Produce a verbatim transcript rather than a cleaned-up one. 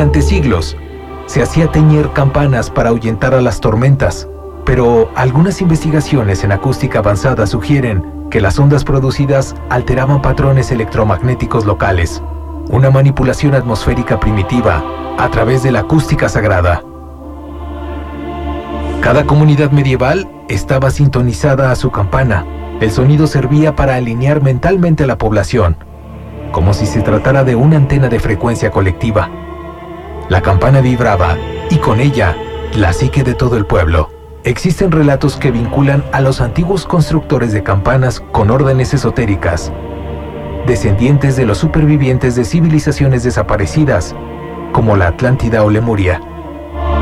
Durante siglos, se hacía tañer campanas para ahuyentar a las tormentas, pero algunas investigaciones en acústica avanzada sugieren que las ondas producidas alteraban patrones electromagnéticos locales, una manipulación atmosférica primitiva a través de la acústica sagrada. Cada comunidad medieval estaba sintonizada a su campana. El sonido servía para alinear mentalmente a la población, como si se tratara de una antena de frecuencia colectiva. La campana vibraba, y con ella, la psique de todo el pueblo. Existen relatos que vinculan a los antiguos constructores de campanas con órdenes esotéricas, descendientes de los supervivientes de civilizaciones desaparecidas, como la Atlántida o Lemuria.